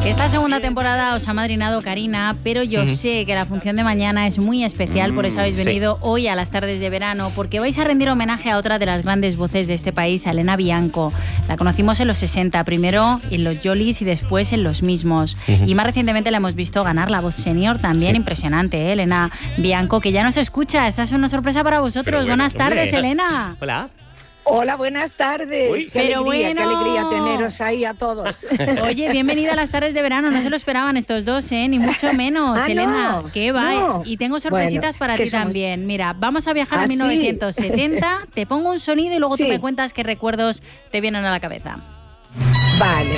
Esta segunda temporada os ha madrinado Karina, pero yo sé que la función de mañana es muy especial, por eso habéis venido hoy a las tardes de verano, porque vais a rendir homenaje a otra de las grandes voces de este país, a Elena Bianco. La conocimos en los 60, primero en los Yolis y después en los mismos. Y más recientemente la hemos visto ganar la voz senior también, impresionante, ¿eh? Elena Bianco, que ya nos escucha. Esta es una sorpresa para vosotros. Buenas tardes, Elena. Hola. Hola, buenas tardes. Uy, qué alegría teneros ahí a todos. Oye, bienvenida a las tardes de verano. No se lo esperaban estos dos, ni mucho menos. Elena, ¿qué va? No. Y tengo sorpresitas para ti también. Mira, vamos a viajar a 1970. ¿Sí? Te pongo un sonido y luego tú me cuentas qué recuerdos te vienen a la cabeza. Vale.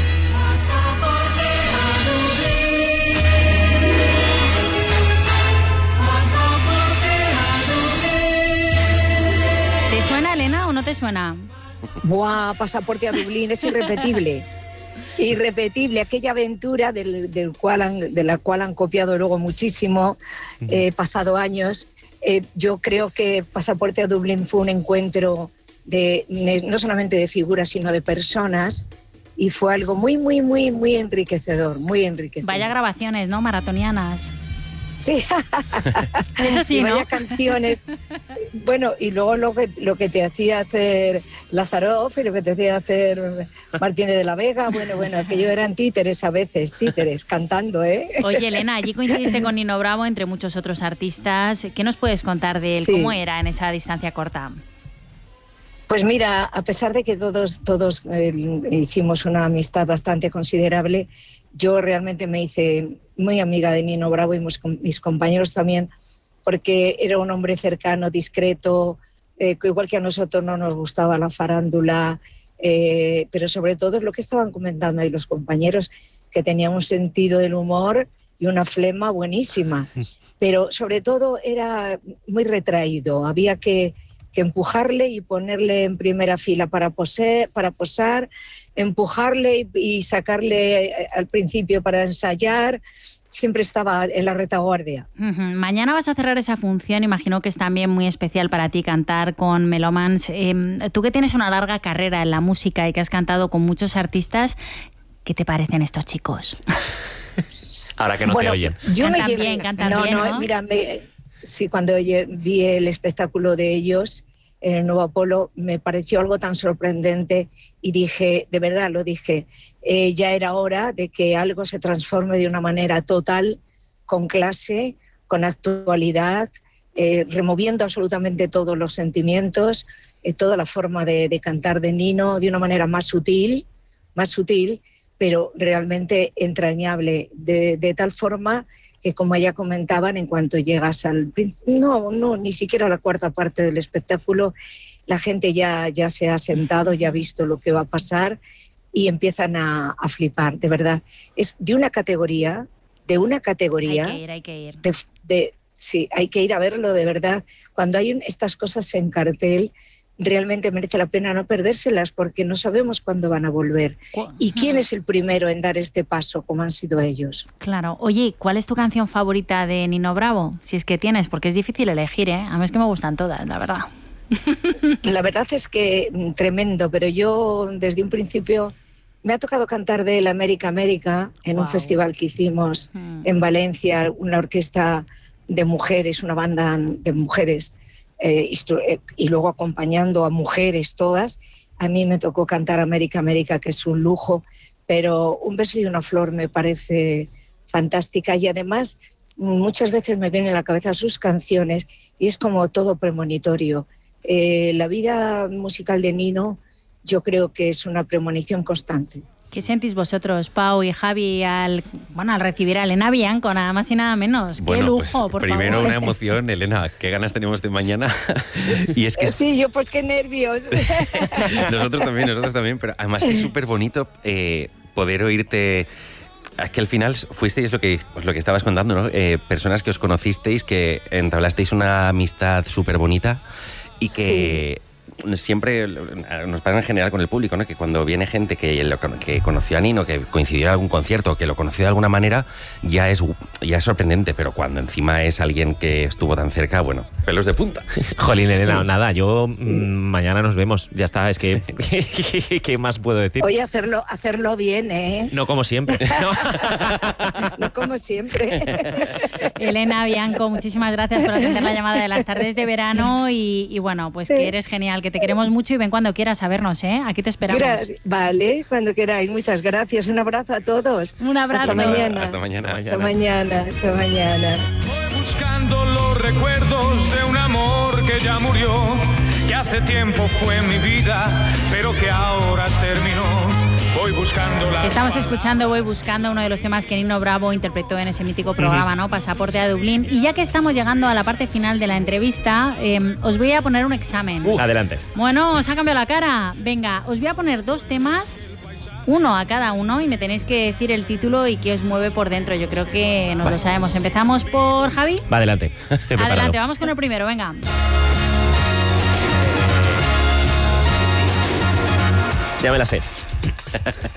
¿Te suena, Elena, o no te suena? Buah, Pasaporte a Dublín, es irrepetible. Irrepetible, aquella aventura de la cual han copiado luego muchísimo, pasado años. Yo creo que Pasaporte a Dublín fue un encuentro no solamente de figuras, sino de personas, y fue algo muy enriquecedor, muy enriquecedor. Vaya grabaciones, ¿no? Maratonianas. Sí, eso sí, y vaya ¿no? canciones. Bueno, y luego lo que te hacía hacer Lazaroff y lo que te hacía hacer Martínez de la Vega, bueno, aquello eran títeres a veces, cantando, ¿eh? Oye, Elena, allí coincidiste con Nino Bravo, entre muchos otros artistas. ¿Qué nos puedes contar de él? Sí. ¿Cómo era en esa distancia corta? Pues mira, a pesar de que todos hicimos una amistad bastante considerable, yo realmente me hice muy amiga de Nino Bravo y mis compañeros también, porque era un hombre cercano, discreto, igual que a nosotros no nos gustaba la farándula, pero sobre todo es lo que estaban comentando ahí los compañeros, que tenía un sentido del humor y una flema buenísima, pero sobre todo era muy retraído, había que empujarle y ponerle en primera fila para posar, empujarle y sacarle al principio para ensayar. Siempre estaba en la retaguardia. Mañana vas a cerrar esa función, imagino que es también muy especial para ti cantar con Melomans. Tú que tienes una larga carrera en la música y que has cantado con muchos artistas, ¿qué te parecen estos chicos? Ahora que no te oyen. Cantan bien, ¿no? Mira, sí, cuando vi el espectáculo de ellos en el Nuevo Apolo, me pareció algo tan sorprendente y dije, de verdad lo dije, ya era hora de que algo se transforme de una manera total, con clase, con actualidad, removiendo absolutamente todos los sentimientos, toda la forma de cantar de Nino de una manera más sutil, pero realmente entrañable, de tal forma que, como ya comentaban, en cuanto llegas ni siquiera a la cuarta parte del espectáculo, la gente ya se ha sentado, ya ha visto lo que va a pasar y empiezan a flipar, de verdad. Es de una categoría. Hay que ir. Sí, hay que ir a verlo, de verdad. Cuando hay estas cosas en cartel, realmente merece la pena no perdérselas, porque no sabemos cuándo van a volver. ¿Y quién es el primero en dar este paso, como han sido ellos? Claro. Oye, ¿cuál es tu canción favorita de Nino Bravo? Si es que tienes, porque es difícil elegir, ¿eh? A mí es que me gustan todas, la verdad. La verdad es que tremendo, pero yo desde un principio me ha tocado cantar de él América en un festival que hicimos en Valencia, una orquesta de mujeres, una banda de mujeres, y luego acompañando a mujeres todas. A mí me tocó cantar América, que es un lujo, pero Un beso y una flor me parece fantástica, y además muchas veces me vienen a la cabeza sus canciones y es como todo premonitorio. La vida musical de Nino yo creo que es una premonición constante. ¿Qué sentís vosotros, Pau y Javi, al recibir a Elena Bianco, nada más y nada menos? ¡Qué lujo, pues, por primero favor! Una emoción, Elena, qué ganas tenemos de mañana. Y es que sí, yo pues qué nervios. Nosotros también, pero además que es súper bonito poder oírte. Es que al final fuisteis lo que estabas contando, ¿no? Personas que os conocisteis, que entablasteis una amistad súper bonita y que siempre nos pasa en general con el público, ¿no? Que cuando viene gente que conoció a Nino, que coincidió en algún concierto, que lo conoció de alguna manera, ya es sorprendente, pero cuando encima es alguien que estuvo tan cerca, bueno, pelos de punta. Jolín, Elena, nada, yo mañana nos vemos, ya está, es que ¿qué más puedo decir? Oye, hacerlo bien, ¿eh? No como siempre. No como siempre. Elena Bianco, muchísimas gracias por atender la llamada de las tardes de verano y bueno, pues que eres genial, que te queremos mucho y ven cuando quieras a vernos, ¿eh? Aquí te esperamos. Vale, cuando queráis. Muchas gracias. Un abrazo a todos. Un abrazo. Hasta mañana. Hasta mañana. Hasta mañana. Hasta mañana. Voy buscando los recuerdos de un amor que ya murió, que hace tiempo fue mi vida, pero que ahora terminó. Voy buscando la... Estamos escuchando Voy buscando, uno de los temas que Nino Bravo interpretó en ese mítico programa, ¿no? Pasaporte a Dublín. Y ya que estamos llegando a la parte final de la entrevista, os voy a poner un examen. Adelante. Bueno, os ha cambiado la cara. Venga, os voy a poner 2 temas, uno a cada uno, y me tenéis que decir el título y qué os mueve por dentro. Yo creo que nos lo sabemos. Empezamos por Javi. Va, adelante. Estoy preparado. Adelante, vamos con el primero, venga. Ya me la sé.